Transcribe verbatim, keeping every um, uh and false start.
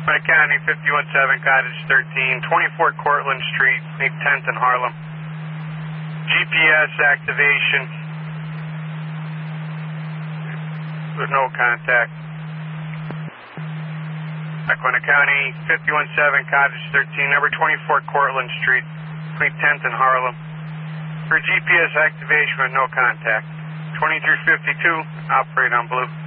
Lackawanna County, fifty-one seven, Cottage thirteen, twenty-four Cortlandt Street, Meet tenth in Harlem. G P S activation with no contact. Lackawanna County, fifty-one seven, Cottage thirteen, number twenty-four Cortlandt Street, Meet tenth in Harlem. For G P S activation with no contact. twenty-three fifty-two, operate on blue.